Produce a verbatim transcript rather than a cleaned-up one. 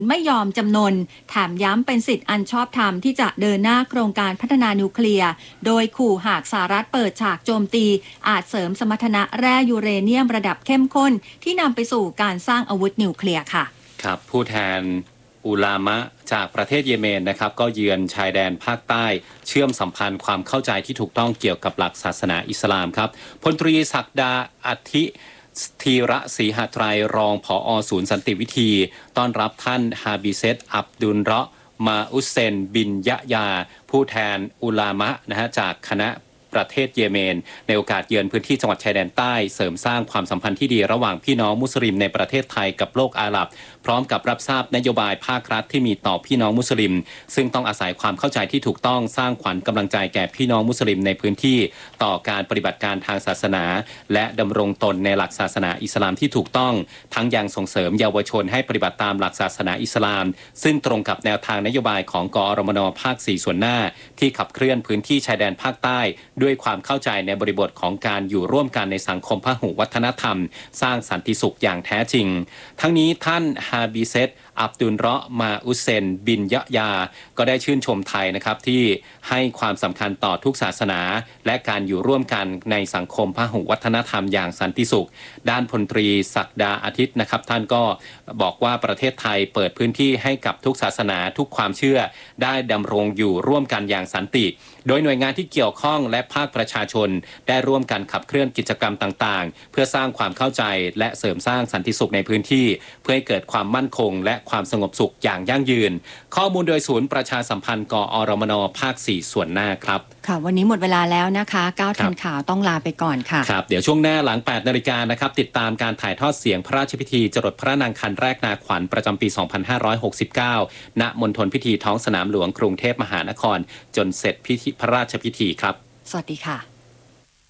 ไม่ยอมจำนนแถมย้ำเป็นสิทธิ์อันชอบธรรมที่จะเดินหน้าโครงการพัฒนานิวเคลียร์โดยขู่หากสหรัฐเปิดฉากโจมตีอาจเสริมสมรรถนะแร่ยูเรเนียมระดับเข้มข้นที่นำไปสู่การสร้างอาวุธนิวเคลียร์ค่ะครับผู้แทนอุลามะจากประเทศเยเมนนะครับก็เยือนชายแดนภาคใต้เชื่อมสัมพันธ์ความเข้าใจที่ถูกต้องเกี่ยวกับหลักศาสนาอิสลามครับพลตรีศักดาอธิธีระศรีหไตรรองผอ.ศูนย์สันติวิธีต้อนรับท่านฮาบิเซตอับดุลเราะมาอุสเซนบินยะยาผู้แทนอุลามะนะฮะจากคณะประเทศเยเมนในโอกาสเยือนพื้นที่จังหวัดชายแดนใต้เสริมสร้างความสัมพันธ์ที่ดีระหว่างพี่น้องมุสลิมในประเทศไทยกับโลกอาหรับพร้อมกับรับทราบนโยบายภาครัฐที่มีต่อพี่น้องมุสลิมซึ่งต้องอาศัยความเข้าใจที่ถูกต้องสร้างขวัญกำลังใจแก่พี่น้องมุสลิมในพื้นที่ต่อการปฏิบัติการทางศาสนาและดำรงตนในหลักศาสนาอิสลามที่ถูกต้องทั้งยังส่งเสริมเยาวชนให้ปฏิบัติตามหลักศาสนาอิสลามซึ่งตรงกับแนวทางนโยบายของกอรมนภาคสี่ส่วนหน้าที่ขับเคลื่อนพื้นที่ชายแดนภาคใต้ด้วยความเข้าใจในบริบทของการอยู่ร่วมกันในสังคมพหุวัฒนธรรมสร้างสันติสุขอย่างแท้จริงทั้งนี้ท่านฮาบิเซตอับดุลเราะมาอุสเซนบินยะยาก็ได้ชื่นชมไทยนะครับที่ให้ความสำคัญต่อทุกศาสนาและการอยู่ร่วมกันในสังคมพหุวัฒนธรรมอย่างสันติสุขด้านพลตรีศักดาอาทิตย์นะครับท่านก็บอกว่าประเทศไทยเปิดพื้นที่ให้กับทุกศาสนาทุกความเชื่อได้ดำรงอยู่ร่วมกันอย่างสันติโดยหน่วยงานที่เกี่ยวข้องและภาคประชาชนได้ร่วมกันขับเคลื่อนกิจกรรมต่างๆเพื่อสร้างความเข้าใจและเสริมสร้างสันติสุขในพื้นที่เพื่อให้เกิดความมั่นคงและความสงบสุขอย่างยั่งยืนข้อมูลโดยศูนย์ประชาสัมพันธ์กอรมนภาคสี่ส่วนหน้าครับค่ะวันนี้หมดเวลาแล้วนะคะเก้าทันข่าวต้องลาไปก่อนค่ะครับเดี๋ยวช่วงหน้าหลังแปดนาฬิกานะครับติดตามการถ่ายทอดเสียงพระราชพิธีจรดพระนางคันแรกนาขวัญประจำปีสองพันห้าร้อยหกสิบเก้าณมณฑลพิธีท้องสนามหลวงกรุงเทพมหานครจนเสร็จพิธีพระราชพิธีครับสวัสดีค่ะ